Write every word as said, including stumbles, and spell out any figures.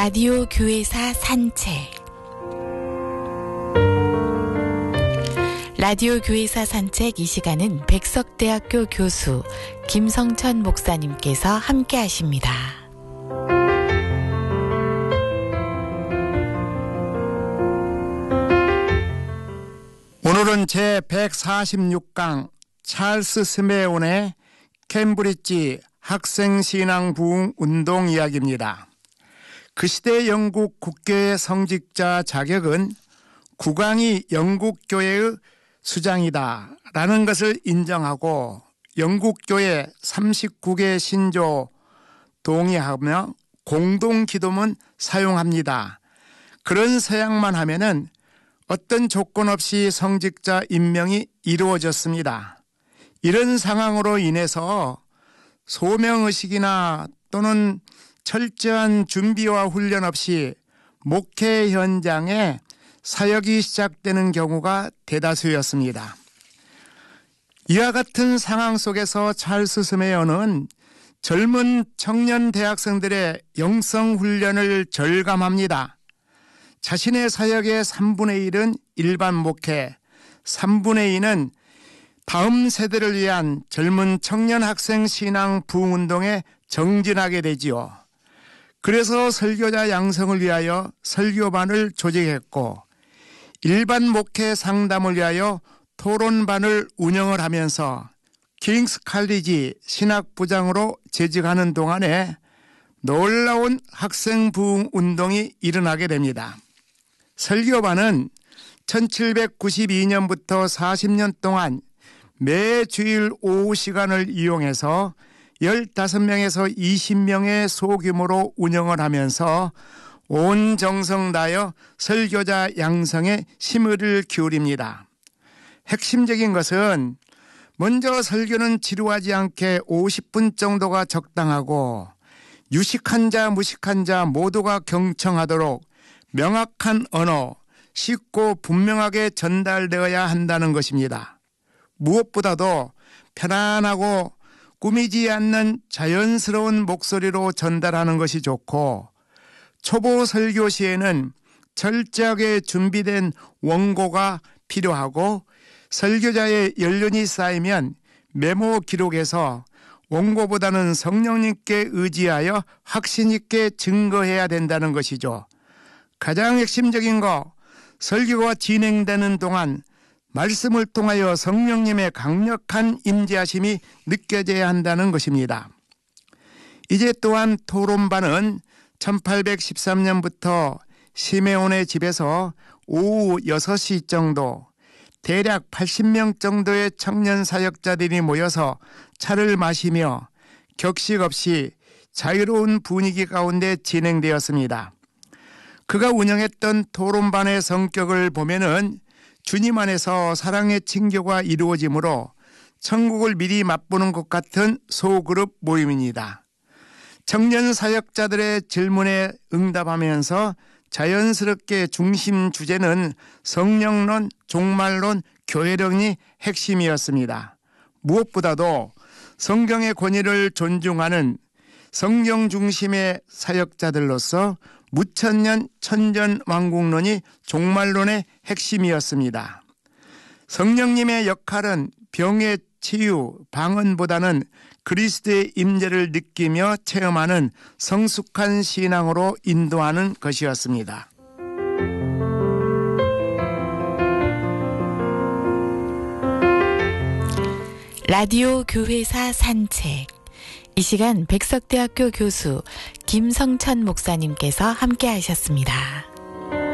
라디오 교회사 산책. 라디오 교회사 산책 이 시간은 백석대학교 교수 김성천 목사님께서 함께 하십니다. 오늘은 제백사십육 강 찰스 스메온의 캠브리지 학생신앙 부흥 운동 이야기입니다. 그 시대 영국 국교의 성직자 자격은 국왕이 영국교회의 수장이다 라는 것을 인정하고 영국교회 삼십구 개 신조 동의하며 공동기도문 사용합니다. 그런 서약만 하면은 어떤 조건 없이 성직자 임명이 이루어졌습니다. 이런 상황으로 인해서 소명의식이나 또는 철저한 준비와 훈련 없이 목회 현장에 사역이 시작되는 경우가 대다수였습니다. 이와 같은 상황 속에서 찰스 스메온은 젊은 청년 대학생들의 영성 훈련을 절감합니다. 자신의 사역의 삼분의 일은 일반 목회, 삼분의 이는 다음 세대를 위한 젊은 청년 학생 신앙 부흥운동에 정진하게 되지요. 그래서 설교자 양성을 위하여 설교반을 조직했고 일반 목회 상담을 위하여 토론반을 운영을 하면서 킹스 칼리지 신학부장으로 재직하는 동안에 놀라운 학생 부흥 운동이 일어나게 됩니다. 설교반은 천칠백구십이 년부터 사십 년 동안 매 주일 오후 시간을 이용해서 열다섯 명에서 이십 명의 소규모로 운영을 하면서 온 정성 다하여 설교자 양성에 심의를 기울입니다. 핵심적인 것은 먼저 설교는 지루하지 않게 오십 분 정도가 적당하고 유식한 자 무식한 자 모두가 경청하도록 명확한 언어, 쉽고 분명하게 전달되어야 한다는 것입니다. 무엇보다도 편안하고 꾸미지 않는 자연스러운 목소리로 전달하는 것이 좋고 초보 설교 시에는 철저하게 준비된 원고가 필요하고 설교자의 연륜이 쌓이면 메모 기록에서 원고보다는 성령님께 의지하여 확신 있게 증거해야 된다는 것이죠. 가장 핵심적인 거, 설교가 진행되는 동안 말씀을 통하여 성령님의 강력한 임재하심이 느껴져야 한다는 것입니다. 이제 또한 토론반은 천팔백십삼 년부터 시메온의 집에서 오후 여섯 시 정도 대략 팔십 명 정도의 청년 사역자들이 모여서 차를 마시며 격식 없이 자유로운 분위기 가운데 진행되었습니다. 그가 운영했던 토론반의 성격을 보면은 주님 안에서 사랑의 친교가 이루어지므로 천국을 미리 맛보는 것 같은 소그룹 모임입니다. 청년 사역자들의 질문에 응답하면서 자연스럽게 중심 주제는 성령론, 종말론, 교회론이 핵심이었습니다. 무엇보다도 성경의 권위를 존중하는 성경 중심의 사역자들로서 무천년 천전왕국론이 종말론의 핵심이었습니다. 성령님의 역할은 병의 치유, 방언보다는 그리스도의 임재를 느끼며 체험하는 성숙한 신앙으로 인도하는 것이었습니다. 라디오 교회사 산책. 이 시간 백석대학교 교수 김성천 목사님께서 함께 하셨습니다.